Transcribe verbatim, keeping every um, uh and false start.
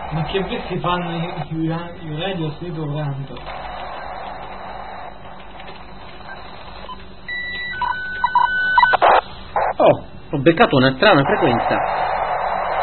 Ma che bestie fanno i, i, i radio sito tanto? Oh, ho beccato una strana frequenza.